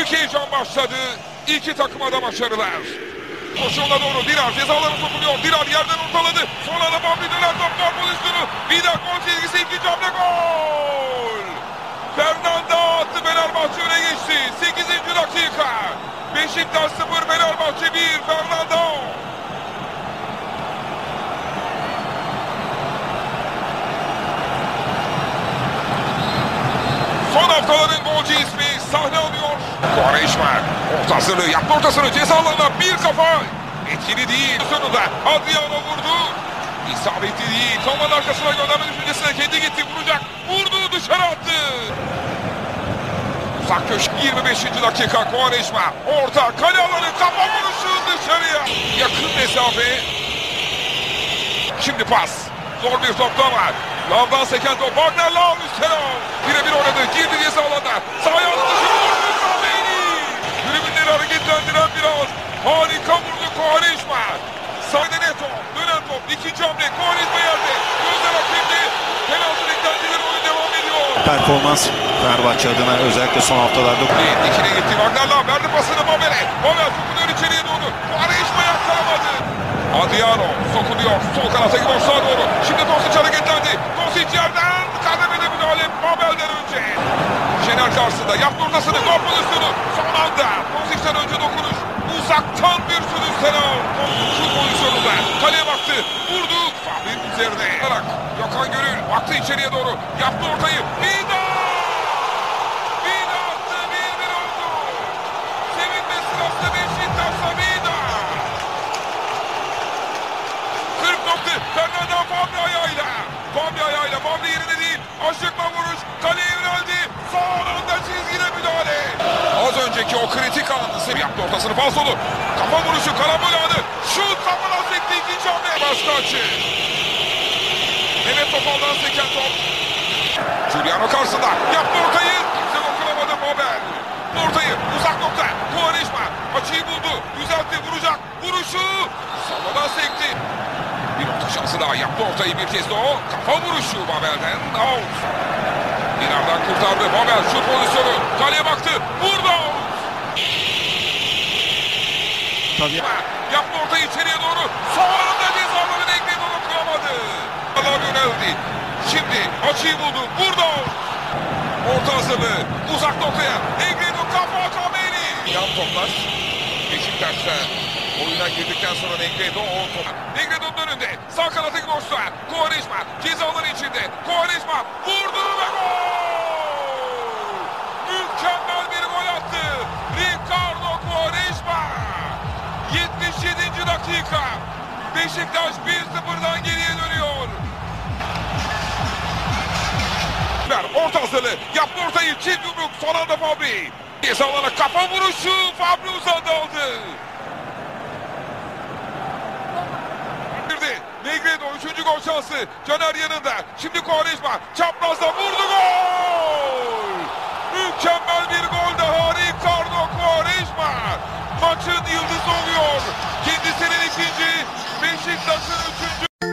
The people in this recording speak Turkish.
Büyük heyecan başladı. İki takıma da başarılar. Koşuğuna doğru Dirar ceza alanına sokuluyor. Dirar yerden ortaladı. Sonra da Bambi döner top gol pozisyonu. Bir daha gol çizgisi, ikinci hamle gol. Fernanda attı, Fenerbahçe öne geçti. 8. dakika. Beşiktaş 0, Fenerbahçe 1. Fernanda. Son haftaların golcü ismi sahne alıyor. Quaresma ortasını yaptı, ortasını ceza alanına bir kafa. Etkili değil. Sonunda Adriano vurdu. İsabetli değil. Kamanın arkasına gönderme düşüncesine kendi gitti. Vuracak. Vurdu, dışarı attı. Uzak köşk 25. dakika. Quaresma orta kale alanı, kafa vuruşu dışarıya. Yakın mesafe. Şimdi pas. Zor bir topta var. Lavdan seken top. Wagner Lav üstten al. Birebir oynadı. Girdi ceza alanına. Sağ ayağını dışarı vurdu. Kameni. Tribünleri hareketlendiren biraz. Harika vurdu Quaresma. Sağda Neto. Dönen top. İkinci hamle. Quaresma yerde. Gözler hakemde. Penaltı beklentileri, oyun devam ediyor. Performans Fenerbahçe adına özellikle son haftalarda. Dikine gitti. Wagner Lav verdi pasını Babel'e. Babel sokuluyor içeriye doğru. Quaresma yakkalamadı. Adriano sokuluyor. Sol kanata gidiyor, sağa doğru. Şimdi Dosic hareketlendi. Dosic yerden kademede müdahale Babel'den önce. Şener karşısında yaptı ortasını. Gol pozisyonu. Son anda Dosic'ten önce dokunuş. Uzaktan bir sürü selam. Şu pozisyonunda kaleye baktı. Vurdu. Fahri'nin üzerine. Gökhan Gönül baktı içeriye doğru. Yaptı ortayı. Vida! Vida attı. 1-1 oldu. Sevinme sırasında Beşiktaş'ta Vida. 40 nokta. Fernanda Fabri ayağıyla. Fabri ayağıyla. Fabri yerine değil. Aşıkma vuruş. Kaleye yöneldi. Son anda çizgide müdahale. Az önceki o kritik anı yaptı, ortasını falsolu. Kafa vuruşu, karambol anı. Şut kafadan sekti, ikinci hamle. Başka açı. Mehmet Topal'dan seken top. Giuliano karşısında. Yaptı ortayı. Kimse dokunamadı Babel. Ortayı uzak nokta. Quaresma açıyı buldu. Düzeltti, vuracak. Vuruşu. Sağdan sekti. Bir orta şansı daha, yaptı ortayı bir kez de o. Kafa vuruşu Babel'den. Out. Dinar'dan kurtardı. Babel şut pozisyonu. Kaleye baktı. Vurdu. Tabii. Yaptı ortayı içeriye doğru. Sonunda cezaları Negri dokunamadı. Allah yöneldi. Şimdi açıyı buldu. Vurdu. Orta hazırlığı. Uzak noktaya. Negri'nin kafa Kameni. Yan toplar. Beşiktaş'ta oyuna girdikten sonra Negredo o top. Negredo'nun önünde. Sağ kanatı boşluğa. Quaresma ceza alanı içinde. Quaresma vurdu ve gol! Mükemmel bir gol attı. Ricardo Quaresma. 77. dakika. Beşiktaş 1-0'dan geriye dönüyor. Orta hazırlığı. Yaptı ortayı. Çift yumruk. Son anda Fabri. Ceza alana kafa vuruşu. Fabri uzandı aldı. Negredo 3. gol şansı. Caner yanında. Şimdi Quaresma çaprazda vurdu, gol!